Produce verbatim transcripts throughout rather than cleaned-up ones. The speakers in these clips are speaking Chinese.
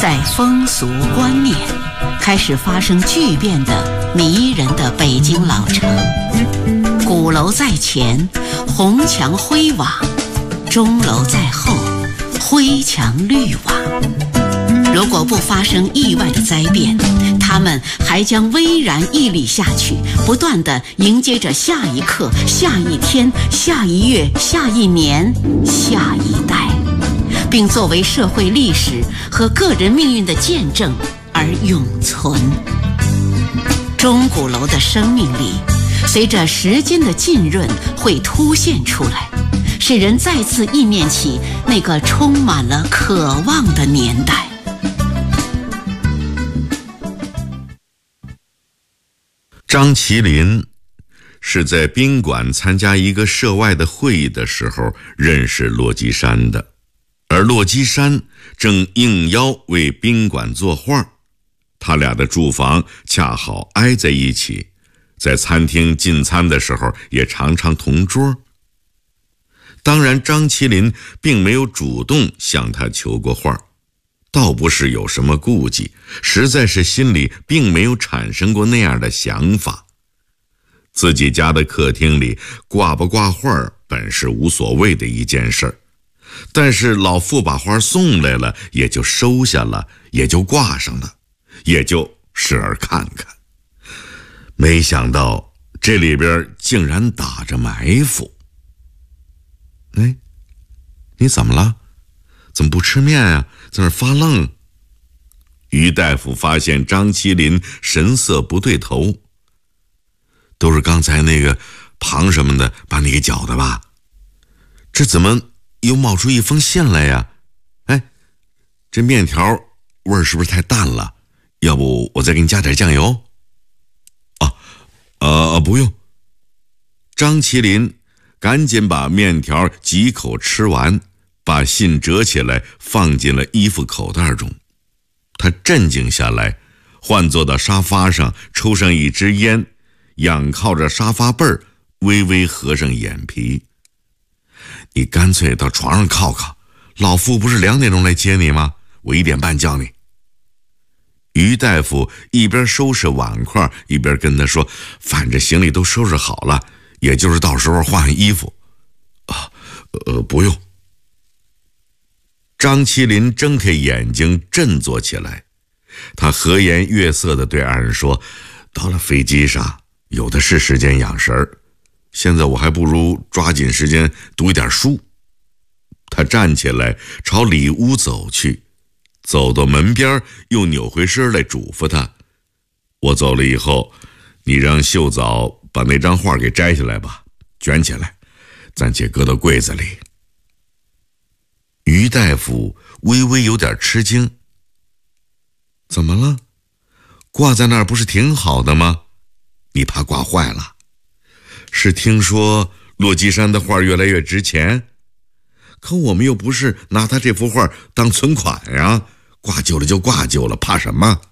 在风俗观念开始发生巨变的迷人的北京老城，鼓楼在前，红墙灰瓦；钟楼在后，灰墙绿瓦。如果不发生意外的灾变，他们还将巍然屹立下去，不断地迎接着下一刻、下一天、下一月、下一年、下一代，并作为社会历史和个人命运的见证而永存。钟鼓楼的生命力随着时间的浸润会凸现出来，使人再次忆念起那个充满了渴望的年代。 张麒麟是在宾馆参加一个涉外的会议的时候认识骆基山的，而骆基山正应邀为宾馆作画，他俩的住房恰好挨在一起，在餐厅进餐的时候也常常同桌。当然，张麒麟并没有主动向他求过画，倒不是有什么顾忌，实在是心里并没有产生过那样的想法。自己家的客厅里挂不挂画本是无所谓的一件事儿，但是老妇把画送来了，也就收下了，也就挂上了，也就视而看看。没想到这里边竟然打着埋伏。哎，你怎么了？怎么不吃面啊？在那发愣。于大夫发现张麒麟神色不对头，都是刚才那个庞什么的把你给搅的吧？这怎么又冒出一封信来呀？哎，这面条味儿是不是太淡了？要不我再给你加点酱油？啊，呃，不用。张麒麟赶紧把面条几口吃完，把信折起来放进了衣服口袋中。他镇静下来，换坐到沙发上，抽上一支烟，仰靠着沙发背儿，微微合上眼皮。你干脆到床上靠靠，老妇不是两点钟来接你吗？我一点半叫你。于大夫一边收拾碗筷，一边跟他说，反正行李都收拾好了，也就是到时候换衣服。啊，呃，不用。张麒麟睁开眼睛振作起来，他和颜悦色地对二人说，到了飞机上有的是时间养神儿，现在我还不如抓紧时间读一点书。他站起来朝里屋走去，走到门边又扭回身来嘱咐他，我走了以后，你让秀藻把那张画给摘下来吧，卷起来，暂且搁到柜子里。于大夫微微有点吃惊，怎么了？挂在那儿不是挺好的吗？你怕挂坏了？是听说骆基山的画越来越值钱？可我们又不是拿他这幅画当存款呀，挂旧了就挂旧了，怕什么？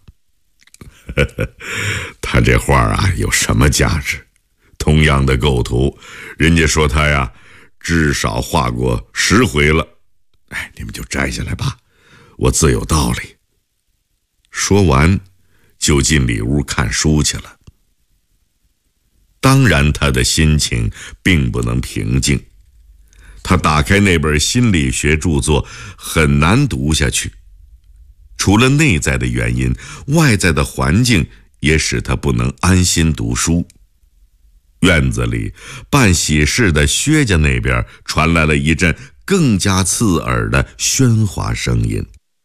他这画啊有什么价值？同样的构图，人家说他呀至少画过十回了。哎，你们就摘下来吧，我自有道理。说完就进里屋看书去了。当然他的心情并不能平静，他打开那本心理学著作很难读下去，除了内在的原因，外在的环境也使他不能安心读书。院子里办喜事的薛家那边传来了一阵更加刺耳的喧哗声音。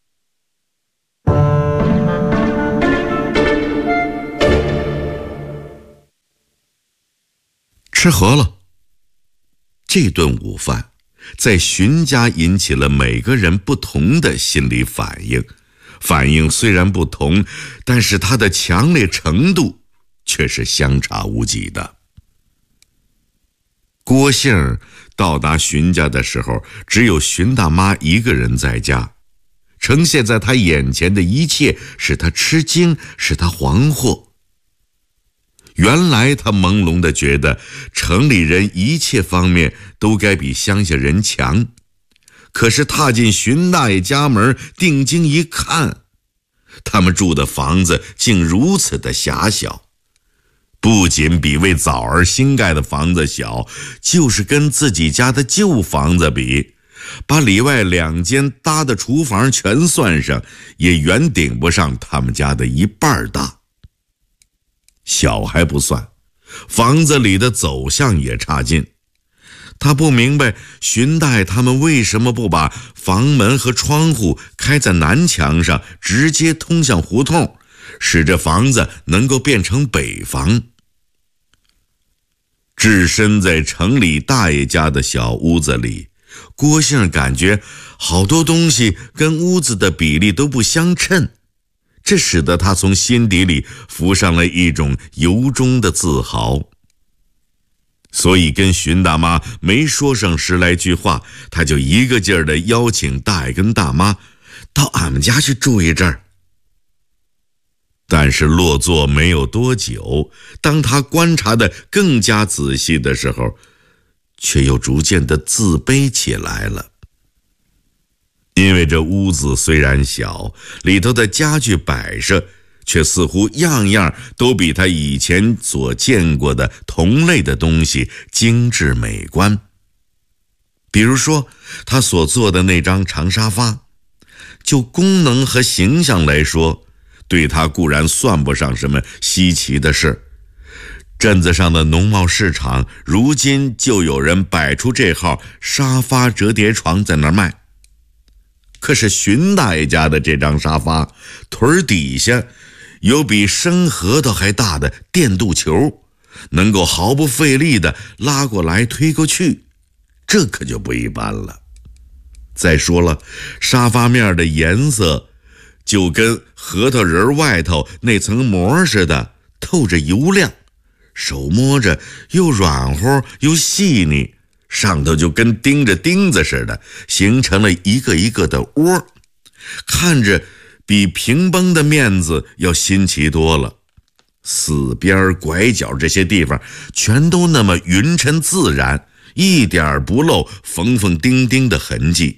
吃合了。这顿午饭在荀家引起了每个人不同的心理反应，反应虽然不同，但是它的强烈程度却是相差无几的。郭杏到达荀家的时候，只有荀大妈一个人在家，呈现在他眼前的一切使他吃惊，使他惶惑。原来他朦胧地觉得城里人一切方面都该比乡下人强，可是踏进荀大爷家门，定睛一看， 他们住的房子竟如此的狭小，不仅比为枣儿新盖的房子小，就是跟自己家的旧房子比，把里外两间搭的厨房全算上，也远顶不上他们家的一半大。小还不算，房子里的走向也差劲。他不明白荀大爷他们为什么不把房门和窗户开在南墙上，直接通向胡同，使这房子能够变成北房。置身在城里大爷家的小屋子里，郭姓感觉好多东西跟屋子的比例都不相称，这使得他从心底里浮上了一种由衷的自豪。所以跟荀大妈没说上十来句话，他就一个劲儿地邀请大爷跟大妈到俺们家去住一阵儿。但是落座没有多久，当他观察得更加仔细的时候，却又逐渐地自卑起来了。因为这屋子虽然小，里头的家具摆设却似乎样样都比他以前所见过的同类的东西精致美观。比如说他所坐的那张长沙发，就功能和形象来说，对他固然算不上什么稀奇的事。镇子上的农贸市场如今就有人摆出这号沙发折叠床在那儿卖。可是荀大爷家的这张沙发腿底下有比生核桃还大的电镀球，能够毫不费力地拉过来推过去，这可就不一般了。再说了，沙发面的颜色就跟核桃仁外头那层膜似的，透着油亮，手摸着又软乎又细腻，上头就跟钉着钉子似的，形成了一个一个的窝，看着比平绷的面子要新奇多了。四边拐角这些地方全都那么匀称自然，一点不露缝缝钉钉的痕迹。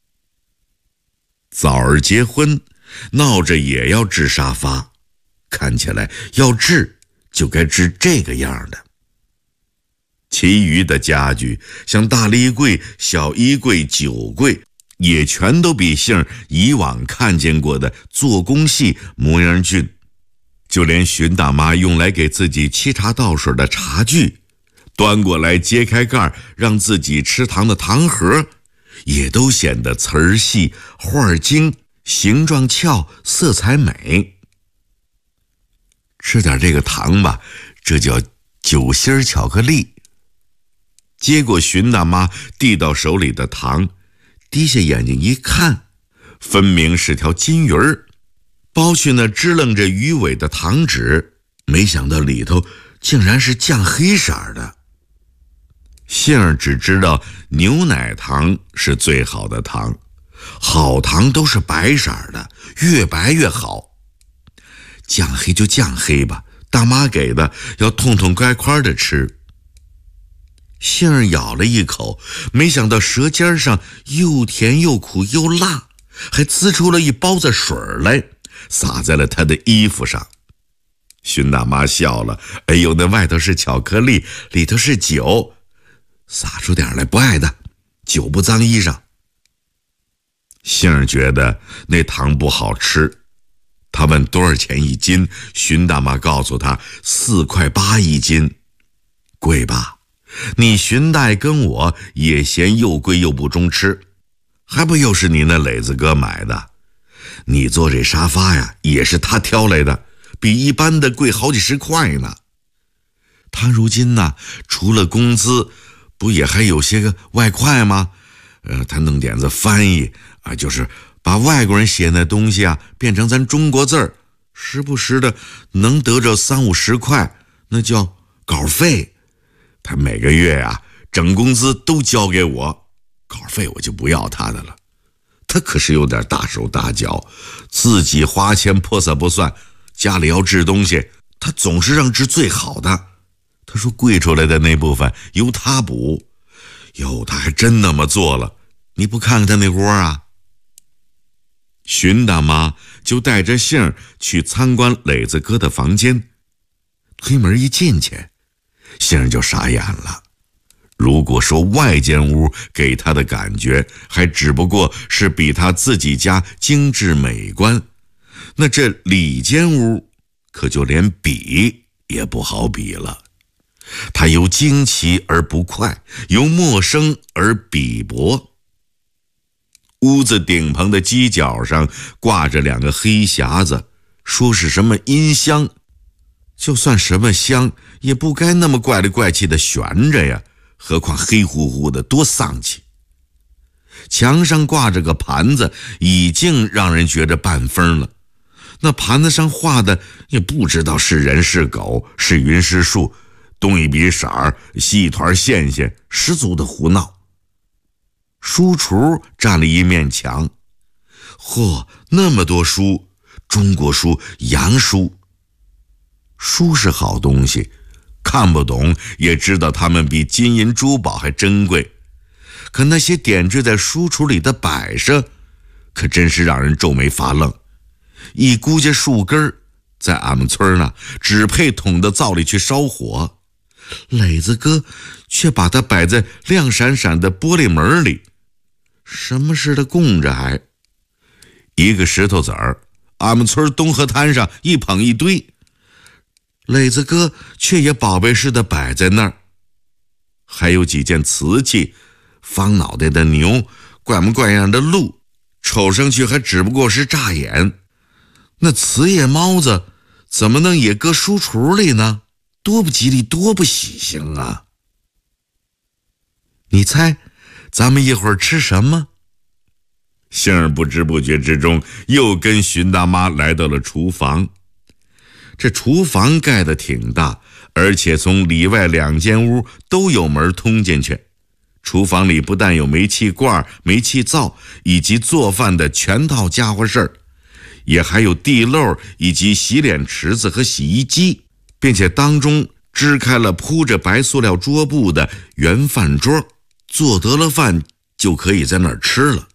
枣儿结婚闹着也要置沙发，看起来要置就该置这个样的。其余的家具像大立柜、小衣柜、酒柜，也全都比姓以往看见过的做工细模样俊。就连荀大妈用来给自己沏茶倒水的茶具，端过来揭开盖让自己吃糖的糖盒，也都显得词儿细、画精、形状俏、色彩美。吃点这个糖吧，这叫酒心巧克力。接过荀大妈递到手里的糖，低下眼睛一看，分明是条金鱼儿，剥去那支棱着鱼尾的糖纸，没想到里头竟然是酱黑色的。杏儿只知道牛奶糖是最好的糖，好糖都是白色的，越白越好。酱黑就酱黑吧，大妈给的，要痛痛快快的吃。杏儿咬了一口，没想到舌尖上又甜又苦又辣，还滋出了一包子水来，洒在了他的衣服上。荀大妈笑了，哎呦，那外头是巧克力，里头是酒，洒出点来不碍的，酒不脏衣裳。杏儿觉得那糖不好吃，他问多少钱一斤，荀大妈告诉他四块八一斤。贵吧？你荀大爷跟我也嫌又贵又不中吃，还不又是你那磊子哥买的？你坐这沙发呀，也是他挑来的，比一般的贵好几十块呢。他如今呢，除了工资，不也还有些个外快吗？呃，他弄点子翻译啊，就是把外国人写那东西啊，变成咱中国字儿，时不时的能得着三五十块，那叫稿费。他每个月啊，整工资都交给我，稿费我就不要他的了。他可是有点大手大脚，自己花钱泼洒不算，家里要置东西，他总是让置最好的。他说贵出来的那部分由他补。哟，他还真那么做了，你不看看他那窝啊？ 荀大妈就带着杏儿去参观磊子哥的房间。推门一进去，杏儿就傻眼了。如果说外间屋给他的感觉还只不过是比他自己家精致美观，那这里间屋可就连比也不好比了。它由惊奇而不快，由陌生而鄙薄。屋子顶棚的犄角上挂着两个黑匣子，说是什么音箱，就算什么香也不该那么怪里怪气的悬着呀，何况黑乎乎的，多丧气。墙上挂着个盘子，已经让人觉着半疯了。那盘子上画的也不知道是人是狗，是云是树，东一笔色儿，西一团线线，十足的胡闹。书橱占了一面墙，嚯，那么多书，中国书、洋书。书是好东西，看不懂也知道它们比金银珠宝还珍贵，可那些点缀在书橱里的摆设可真是让人皱眉发愣。一估计树根在俺们村呢，只配捅到灶里去烧火，磊子哥却把它摆在亮闪闪的玻璃门里，什么似的供着还。一个石头子儿，俺们村东河滩上一捧一堆，磊子哥却也宝贝似的摆在那儿。还有几件瓷器，方脑袋的牛，怪模怪样的鹿，瞅上去还只不过是乍眼。那瓷叶猫子怎么能也搁书橱里呢？多不吉利，多不喜庆啊！你猜咱们一会儿吃什么？杏儿不知不觉之中又跟荀大妈来到了厨房。这厨房盖得挺大，而且从里外两间屋都有门通进去。厨房里不但有煤气罐、煤气灶以及做饭的全套家伙事儿，也还有地漏以及洗脸池子和洗衣机，并且当中支开了铺着白塑料桌布的圆饭桌，做得了饭就可以在那儿吃了。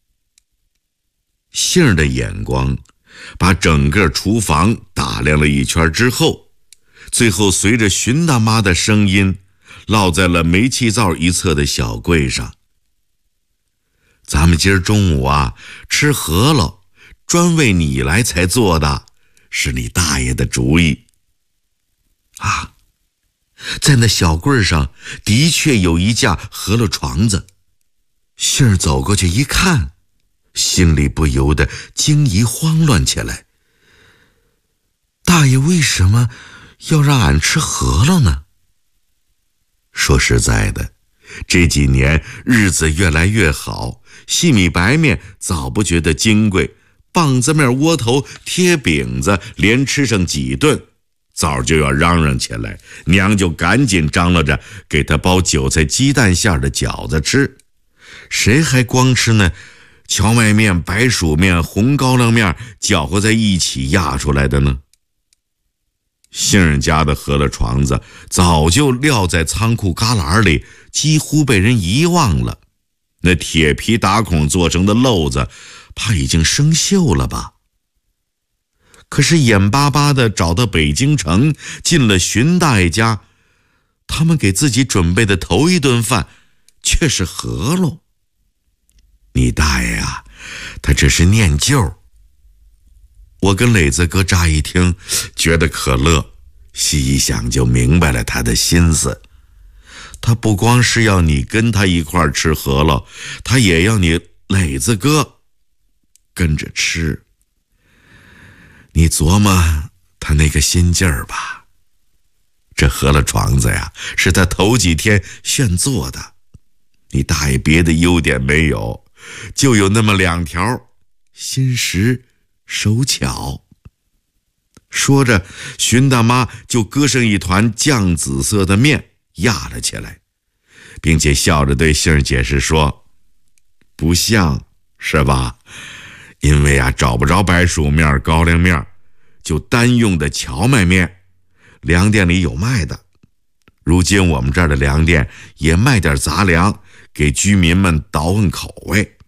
杏儿的眼光把整个厨房打量了一圈之后，最后随着荀大妈的声音落在了煤气灶一侧的小柜上。咱们今儿中午啊吃饸饹，专为你来才做的，是你大爷的主意啊！在那小柜上的确有一架饸饹床子。杏儿走过去一看，心里不由得惊疑慌乱起来。大爷为什么要让俺吃饸饹呢？说实在的，这几年日子越来越好，细米白面早不觉得金贵，棒子面窝头贴饼子连吃上几顿，早就要嚷嚷起来，娘就赶紧张罗着给他包韭菜鸡蛋馅的饺子吃。谁还光吃那荞麦面、白薯面、红高粱面搅和在一起压出来的呢？杏儿家的饸饹床子早就撂在仓库旮旯里，几乎被人遗忘了。那铁皮打孔做成的漏子怕已经生锈了吧。可是眼巴巴地找到北京城，进了荀大爷家，他们给自己准备的头一顿饭却是饸饹。你大爷啊，他这是念旧。我跟磊子哥乍一听觉得可乐，细一想就明白了他的心思。他不光是要你跟他一块儿吃饸饹，他也要你磊子哥跟着吃。你琢磨他那个心劲儿吧。这饸饹床子呀，是他头几天现做的。你大爷别的优点没有，就有那么两条：心实手巧。说着，荀大妈就搁上一团酱紫色的面压了起来，并且笑着对杏儿解释说：不像是吧？因为啊找不着白薯面、高粱面，就单用的荞麦面，粮店里有卖的。如今我们这儿的粮店也卖点杂粮，给居民们倒腾口味。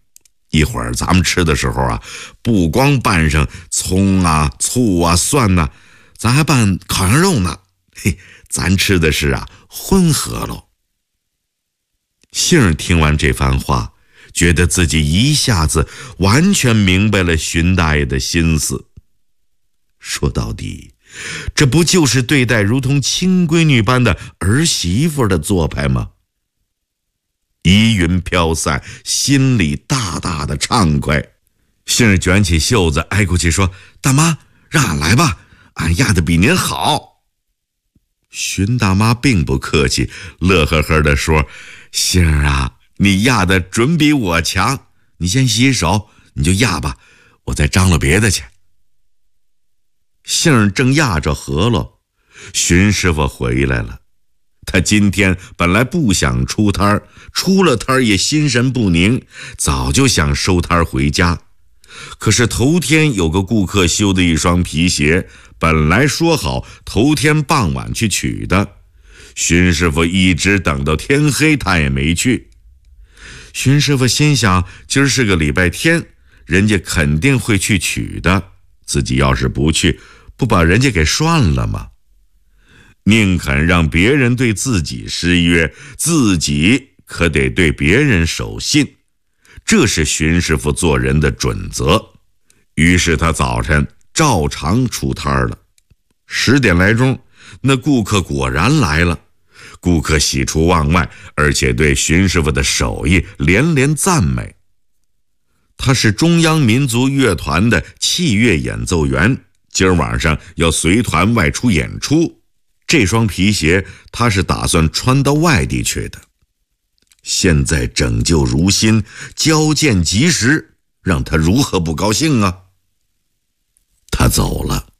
一会儿咱们吃的时候啊，不光拌上葱啊、醋啊、蒜呐、啊，咱还拌烤羊肉呢。嘿，咱吃的是啊荤合喽。杏儿听完这番话，觉得自己一下子完全明白了荀大爷的心思。说到底，这不就是对待如同亲闺女般的儿媳妇的做派吗？疑云飘散，心里大大的畅快。杏儿卷起袖子挨过去说：“大妈，让俺来吧，俺压得比您好。”荀大妈并不客气，乐呵呵地说：“杏儿啊，你压得准比我强，你先洗手，你就压吧，我再张罗别的去。”杏儿正压着饸饹，荀师傅回来了。他今天本来不想出摊儿，出了摊儿也心神不宁，早就想收摊儿回家。可是头天有个顾客修的一双皮鞋，本来说好头天傍晚去取的，荀师傅一直等到天黑他也没去。荀师傅心想，今儿是个礼拜天，人家肯定会去取的，自己要是不去，不把人家给涮了吗？宁肯让别人对自己失约，自己可得对别人守信，这是荀师傅做人的准则。于是他早晨照常出摊了。十点来钟，那顾客果然来了。顾客喜出望外，而且对荀师傅的手艺连连赞美。他是中央民族乐团的器乐演奏员，今儿晚上要随团外出演出。这双皮鞋他是打算穿到外地去的。现在拯救如新，交件及时，让他如何不高兴啊？他走了。